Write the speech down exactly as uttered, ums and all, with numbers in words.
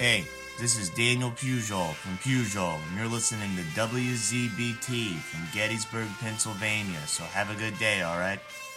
Hey, this is Daniel Pujol from Pujol, and you're listening to W Z B T from Gettysburg, Pennsylvania. So have a good day, alright?